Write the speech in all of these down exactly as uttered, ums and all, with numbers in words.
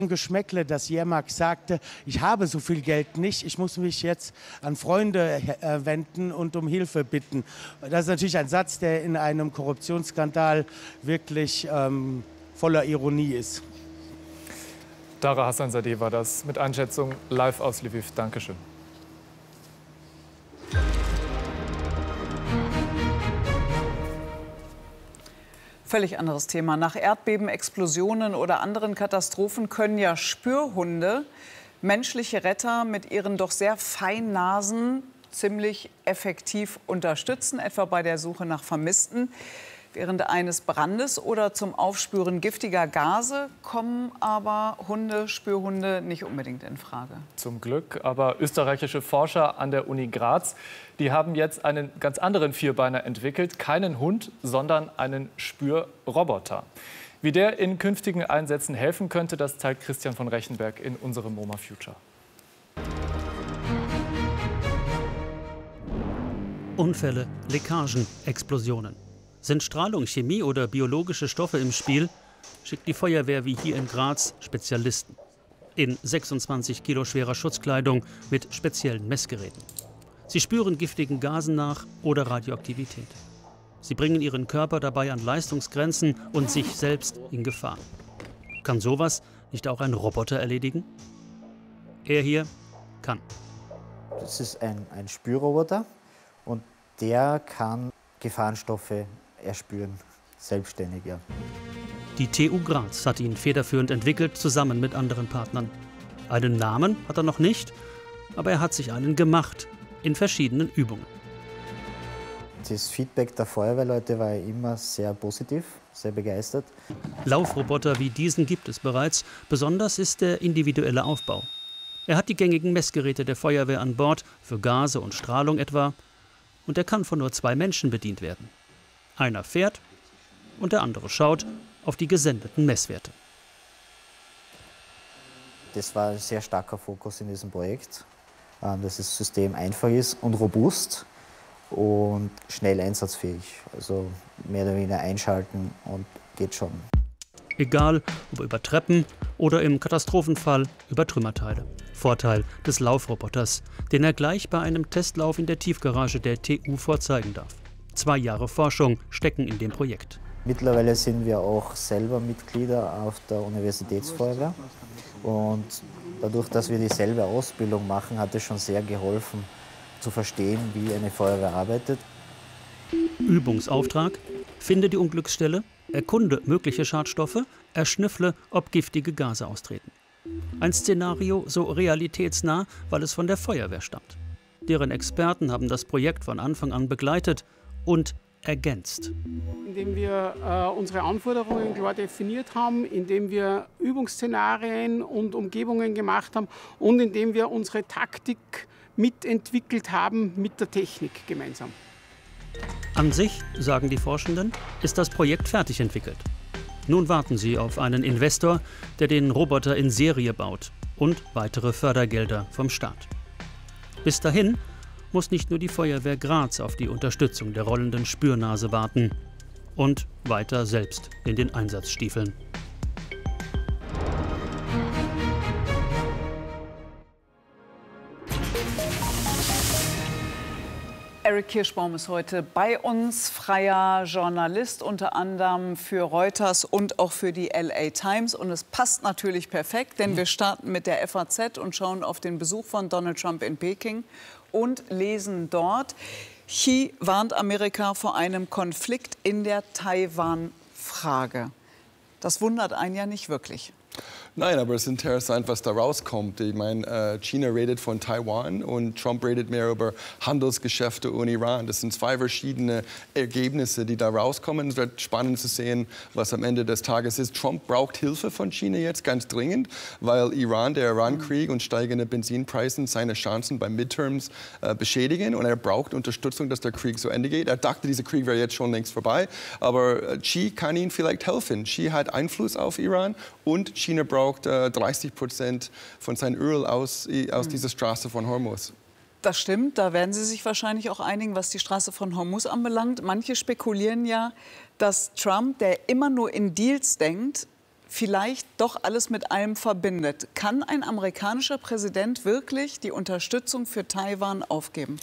Geschmäckle, dass Jermak sagte, ich habe so viel Geld nicht, ich muss mich jetzt an Freunde äh, wenden und um Hilfe bitten. Das ist natürlich ein Satz, der in einem Korruptionsskandal wirklich ähm, voller Ironie ist. Dara Hassanzadeh war das mit Einschätzung live aus Lviv. Dankeschön. Völlig anderes Thema. Nach Erdbeben, Explosionen oder anderen Katastrophen können ja Spürhunde menschliche Retter mit ihren doch sehr feinen Nasen ziemlich effektiv unterstützen, etwa bei der Suche nach Vermissten. Während eines Brandes oder zum Aufspüren giftiger Gase kommen aber Hunde, Spürhunde nicht unbedingt in Frage. Zum Glück, aber österreichische Forscher an der Uni Graz, die haben jetzt einen ganz anderen Vierbeiner entwickelt. Keinen Hund, sondern einen Spürroboter. Wie der in künftigen Einsätzen helfen könnte, das zeigt Christian von Rechenberg in unserem MoMA Future. Unfälle, Leckagen, Explosionen. Sind Strahlung, Chemie oder biologische Stoffe im Spiel, schickt die Feuerwehr wie hier in Graz Spezialisten. In sechsundzwanzig Kilo schwerer Schutzkleidung mit speziellen Messgeräten. Sie spüren giftigen Gasen nach oder Radioaktivität. Sie bringen ihren Körper dabei an Leistungsgrenzen und sich selbst in Gefahr. Kann sowas nicht auch ein Roboter erledigen? Er hier kann. Das ist ein, ein Spürroboter und der kann Gefahrenstoffe erspüren, selbstständig, ja. Die T U Graz hat ihn federführend entwickelt, zusammen mit anderen Partnern. Einen Namen hat er noch nicht, aber er hat sich einen gemacht, in verschiedenen Übungen. Das Feedback der Feuerwehrleute war immer sehr positiv, sehr begeistert. Laufroboter wie diesen gibt es bereits, besonders ist der individuelle Aufbau. Er hat die gängigen Messgeräte der Feuerwehr an Bord, für Gase und Strahlung etwa, und er kann von nur zwei Menschen bedient werden. Einer fährt und der andere schaut auf die gesendeten Messwerte. Das war ein sehr starker Fokus in diesem Projekt, dass das System einfach ist und robust und schnell einsatzfähig. Also mehr oder weniger einschalten und geht schon. Egal, ob über Treppen oder im Katastrophenfall über Trümmerteile. Vorteil des Laufroboters, den er gleich bei einem Testlauf in der Tiefgarage der T U vorzeigen darf. Zwei Jahre Forschung stecken in dem Projekt. Mittlerweile sind wir auch selber Mitglieder auf der Universitätsfeuerwehr. Und dadurch, dass wir dieselbe Ausbildung machen, hat es schon sehr geholfen, zu verstehen, wie eine Feuerwehr arbeitet. Übungsauftrag: Finde die Unglücksstelle, erkunde mögliche Schadstoffe, erschnüffle, ob giftige Gase austreten. Ein Szenario so realitätsnah, weil es von der Feuerwehr stammt. Deren Experten haben das Projekt von Anfang an begleitet und ergänzt. Indem wir äh, unsere Anforderungen klar definiert haben, indem wir Übungsszenarien und Umgebungen gemacht haben und indem wir unsere Taktik mitentwickelt haben mit der Technik gemeinsam. An sich, sagen die Forschenden, ist das Projekt fertig entwickelt. Nun warten sie auf einen Investor, der den Roboter in Serie baut und weitere Fördergelder vom Staat. Bis dahin muss nicht nur die Feuerwehr Graz auf die Unterstützung der rollenden Spürnase warten und weiter selbst in den Einsatz stiefeln. Eric Kirschbaum ist heute bei uns, freier Journalist, unter anderem für Reuters und auch für die L A Times. Und es passt natürlich perfekt, denn wir starten mit der F A Z und schauen auf den Besuch von Donald Trump in Peking und lesen dort: Xi warnt Amerika vor einem Konflikt in der Taiwan-Frage. Das wundert einen ja nicht wirklich. Nein, aber es ist interessant, was da rauskommt. Ich meine, China redet von Taiwan und Trump redet mehr über Handelsgeschäfte und Iran. Das sind zwei verschiedene Ergebnisse, die da rauskommen. Es wird spannend zu sehen, was am Ende des Tages ist. Trump braucht Hilfe von China jetzt ganz dringend, weil Iran, der Iran-Krieg und steigende Benzinpreise seine Chancen beim Midterms äh, beschädigen. Und er braucht Unterstützung, dass der Krieg zu Ende geht. Er dachte, dieser Krieg wäre jetzt schon längst vorbei. Aber Xi kann ihm vielleicht helfen. Xi hat Einfluss auf Iran und China braucht dreißig Prozent von seinem Öl aus, aus dieser Straße von Hormuz. Das stimmt, da werden Sie sich wahrscheinlich auch einigen, was die Straße von Hormuz anbelangt. Manche spekulieren ja, dass Trump, der immer nur in Deals denkt, vielleicht doch alles mit allem verbindet. Kann ein amerikanischer Präsident wirklich die Unterstützung für Taiwan aufgeben?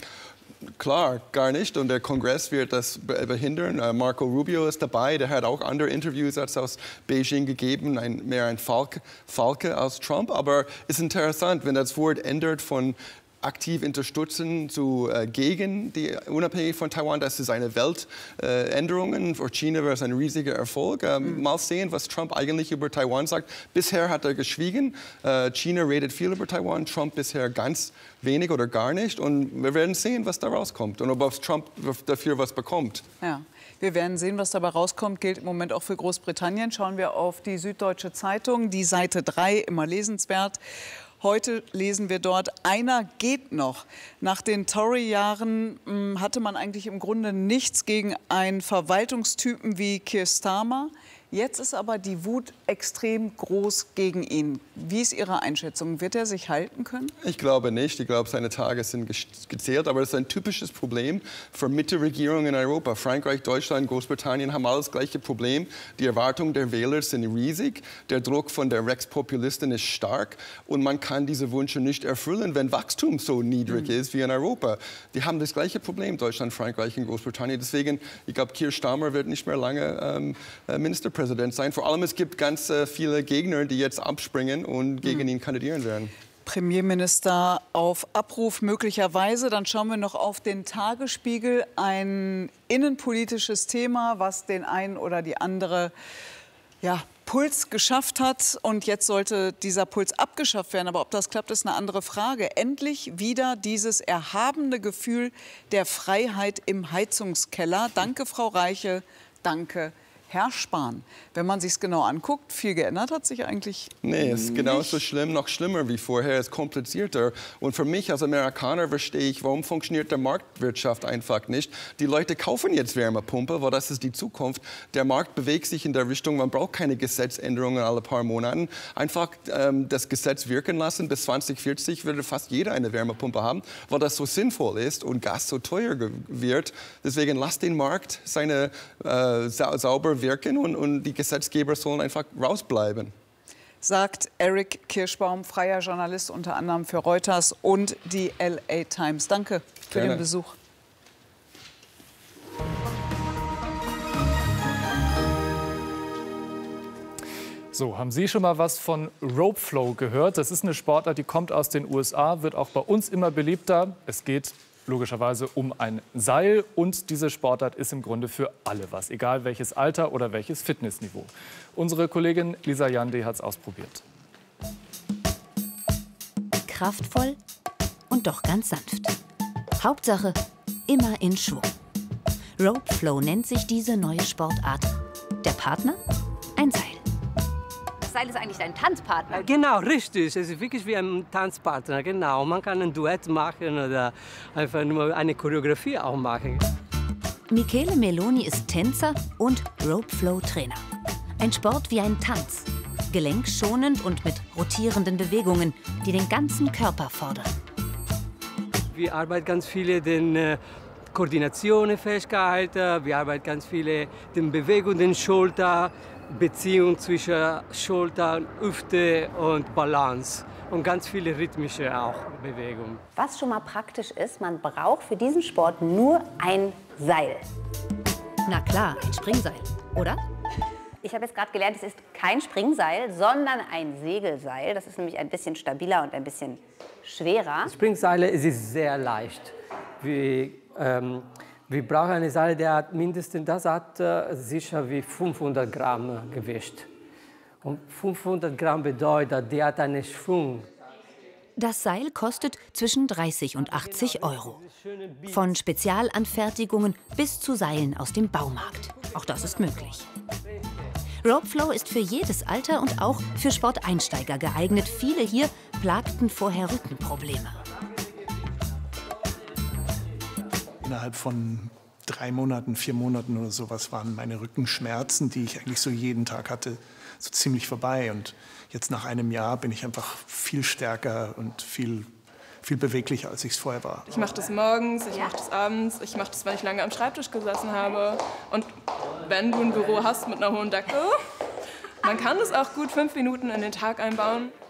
Klar, gar nicht. Und der Kongress wird das behindern. Uh, Marco Rubio ist dabei. Der hat auch andere Interviews als aus Beijing gegeben. Ein, mehr ein Falke, Falke als Trump. Aber es ist interessant, wenn das Wort ändert von aktiv unterstützen zu äh, gegen die Unabhängigkeit von Taiwan. Das ist eine Weltänderung. Äh, Für China wäre es ein riesiger Erfolg. Äh, mhm. Mal sehen, was Trump eigentlich über Taiwan sagt. Bisher hat er geschwiegen. Äh, China redet viel über Taiwan, Trump bisher ganz wenig oder gar nicht. Und wir werden sehen, was da rauskommt und ob Trump dafür was bekommt. Ja. Wir werden sehen, was dabei rauskommt, gilt im Moment auch für Großbritannien. Schauen wir auf die Süddeutsche Zeitung, die Seite drei, immer lesenswert. Heute lesen wir dort, einer geht noch. Nach den Tory-Jahren hatte man eigentlich im Grunde nichts gegen einen Verwaltungstypen wie Keir Starmer. Jetzt ist aber die Wut extrem groß gegen ihn. Wie ist Ihre Einschätzung? Wird er sich halten können? Ich glaube nicht. Ich glaube, seine Tage sind gezählt. Aber es ist ein typisches Problem für Mitte-Regierungen in Europa. Frankreich, Deutschland, Großbritannien haben alle das gleiche Problem. Die Erwartungen der Wähler sind riesig. Der Druck von der Rex-Populistin ist stark. Und man kann diese Wünsche nicht erfüllen, wenn Wachstum so niedrig mhm. ist wie in Europa. Die haben das gleiche Problem, Deutschland, Frankreich und Großbritannien. Deswegen, ich glaube, Keir Starmer wird nicht mehr lange ähm, Ministerpräsident sein. Vor allem, es gibt ganz äh, viele Gegner, die jetzt abspringen und gegen mhm. ihn kandidieren werden. Premierminister auf Abruf möglicherweise. Dann schauen wir noch auf den Tagesspiegel. Ein innenpolitisches Thema, was den einen oder die andere ja, Puls geschafft hat. Und jetzt sollte dieser Puls abgeschafft werden. Aber ob das klappt, ist eine andere Frage. Endlich wieder dieses erhabene Gefühl der Freiheit im Heizungskeller. Danke, Frau Reiche. Danke, Herr Spahn. Wenn man sich es genau anguckt, viel geändert hat sich eigentlich Nee, es ist nicht. genauso schlimm, noch schlimmer wie vorher, es ist komplizierter. Und für mich als Amerikaner verstehe ich, warum funktioniert der Marktwirtschaft einfach nicht. Die Leute kaufen jetzt Wärmepumpe, weil das ist die Zukunft. Der Markt bewegt sich in der Richtung, man braucht keine Gesetzänderungen alle paar Monaten. Einfach ähm, das Gesetz wirken lassen. Bis zwanzig vierzig würde fast jeder eine Wärmepumpe haben, weil das so sinnvoll ist und Gas so teuer wird. Deswegen lasst den Markt seine äh, sa sauber wirken und, und die Gesetzgeber sollen einfach rausbleiben. Sagt Eric Kirschbaum, freier Journalist unter anderem für Reuters und die L A Times. Danke für Gerne. den Besuch. So, haben Sie schon mal was von Rope Flow gehört? Das ist eine Sportart, die kommt aus den U S A, wird auch bei uns immer beliebter. Es geht logischerweise um ein Seil und diese Sportart ist im Grunde für alle was, egal welches Alter oder welches Fitnessniveau. Unsere Kollegin Lisa Jande hat es ausprobiert. Kraftvoll und doch ganz sanft. Hauptsache immer in Schwung. Rope Flow nennt sich diese neue Sportart. Der Partner? Ein Seil. Das Seil ist eigentlich dein Tanzpartner. Genau, richtig. Es ist wirklich wie ein Tanzpartner. Genau. Man kann ein Duett machen oder einfach nur eine Choreografie auch machen. Michele Meloni ist Tänzer und Rope Flow Trainer. Ein Sport wie ein Tanz. Gelenkschonend und mit rotierenden Bewegungen, die den ganzen Körper fordern. Wir arbeiten ganz viele den äh, Koordination, Fähigkeit. Wir arbeiten ganz viele den Bewegungen, den Schulter. Beziehung zwischen Schulter, Hüfte und Balance und ganz viele rhythmische auch Bewegungen. Was schon mal praktisch ist, man braucht für diesen Sport nur ein Seil. Na klar, ein Springseil, oder? Ich habe jetzt gerade gelernt, es ist kein Springseil, sondern ein Segelseil. Das ist nämlich ein bisschen stabiler und ein bisschen schwerer. Springseile ist sehr leicht. Wir, ähm, Wir brauchen eine Seil, der hat mindestens, das hat äh, sicher wie fünfhundert Gramm Gewicht. Und fünfhundert Gramm bedeutet, der hat einen Schwung. Das Seil kostet zwischen dreißig und achtzig Euro. Von Spezialanfertigungen bis zu Seilen aus dem Baumarkt. Auch das ist möglich. Rope Flow ist für jedes Alter und auch für Sporteinsteiger geeignet. Viele hier plagten vorher Rückenprobleme. Innerhalb von drei Monaten, vier Monaten oder sowas waren meine Rückenschmerzen, die ich eigentlich so jeden Tag hatte, so ziemlich vorbei. Und jetzt nach einem Jahr bin ich einfach viel stärker und viel, viel beweglicher, als ich es vorher war. Ich mache das morgens, ich mache das abends, ich mache das, wenn ich lange am Schreibtisch gesessen habe. Und wenn du ein Büro hast mit einer hohen Decke, Man kann das auch gut fünf Minuten in den Tag einbauen.